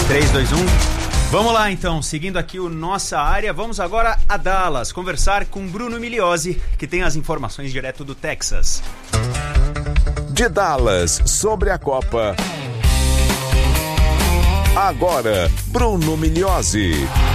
3, 2, 1. Vamos lá então, seguindo aqui o Nossa Área, vamos agora a Dallas, conversar com Bruno Migliozzi, que tem as informações direto do Texas. De Dallas, sobre a Copa. Agora, Bruno Migliozzi.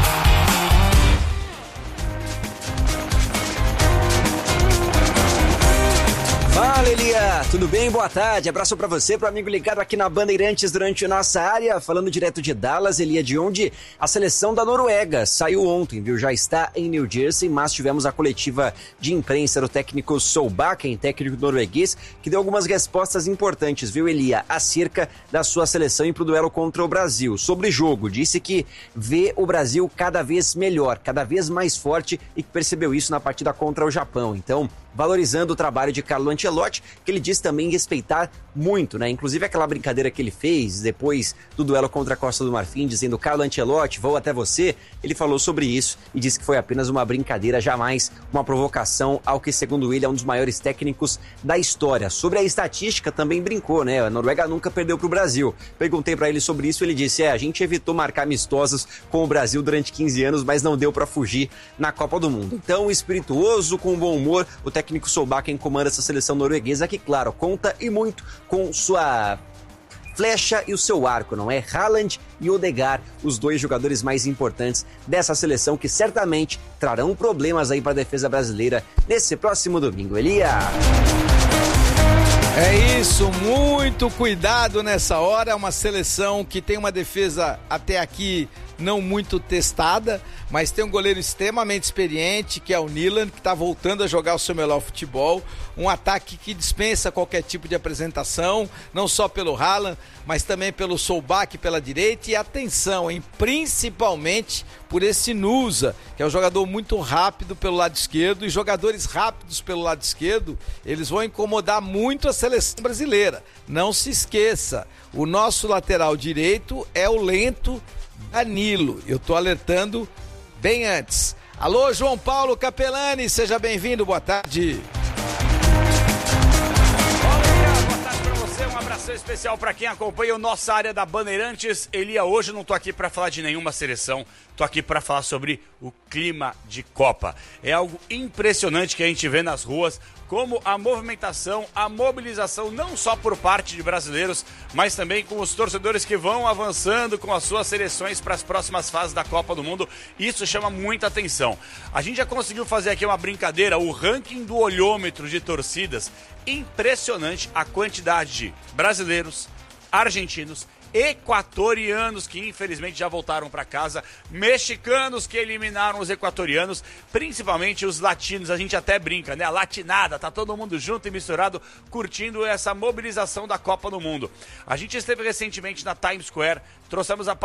Fala, Elia! Tudo bem? Boa tarde. Abraço pra você, pro amigo ligado aqui na Bandeirantes durante Nossa Área. Falando direto de Dallas, Elia, de onde a seleção da Noruega saiu ontem, viu? Já está em New Jersey, mas tivemos a coletiva de imprensa do técnico Solbakken, técnico norueguês, que deu algumas respostas importantes, viu, Elia? Acerca da sua seleção e pro duelo contra o Brasil. Sobre jogo, disse que vê o Brasil cada vez melhor, cada vez mais forte e que percebeu isso na partida contra o Japão. Então, valorizando o trabalho de Carlo Ancelotti, que ele disse também respeitar muito, né? Inclusive aquela brincadeira que ele fez depois do duelo contra a Costa do Marfim, dizendo: Carlo Ancelotti, vou até você. Ele falou sobre isso e disse que foi apenas uma brincadeira, jamais uma provocação ao que, segundo ele, é um dos maiores técnicos da história. Sobre a estatística, também brincou, né? A Noruega nunca perdeu pro Brasil. Perguntei pra ele sobre isso, ele disse: a gente evitou marcar amistosos com o Brasil durante 15 anos, mas não deu pra fugir na Copa do Mundo. Então, espirituoso, com bom humor, o técnico Solbakken comanda essa seleção norueguesa que, claro, conta e muito com sua flecha e o seu arco, não é? Haaland e Odegaard, os dois jogadores mais importantes dessa seleção que certamente trarão problemas aí para a defesa brasileira nesse próximo domingo. Elia! É isso, muito cuidado nessa hora, uma seleção que tem uma defesa até aqui não muito testada, mas tem um goleiro extremamente experiente, que é o Nyland, que está voltando a jogar o seu melhor futebol, um ataque que dispensa qualquer tipo de apresentação, não só pelo Haaland, mas também pelo Solbakken pela direita, e atenção, hein, principalmente por esse Nusa, que é um jogador muito rápido pelo lado esquerdo, e jogadores rápidos pelo lado esquerdo, eles vão incomodar muito a seleção brasileira. Não se esqueça, o nosso lateral direito é o lento Danilo. Eu tô alertando bem antes. Alô, João Paulo Capelani, seja bem-vindo, boa tarde. Boa tarde pra você, um abração especial pra quem acompanha o Nossa Área da Bandeirantes. Elia, hoje eu não tô aqui pra falar de nenhuma seleção, tô aqui pra falar sobre o clima de Copa. É algo impressionante que a gente vê nas ruas, como a movimentação, a mobilização, não só por parte de brasileiros, mas também com os torcedores que vão avançando com as suas seleções para as próximas fases da Copa do Mundo. Isso chama muita atenção. A gente já conseguiu fazer aqui uma brincadeira, o ranking do olhômetro de torcidas. Impressionante a quantidade de brasileiros, argentinos, equatorianos que infelizmente já voltaram para casa, mexicanos que eliminaram os equatorianos, principalmente os latinos. A gente até brinca, né? A latinada, tá todo mundo junto e misturado, curtindo essa mobilização da Copa do Mundo. A gente esteve recentemente na Times Square, trouxemos a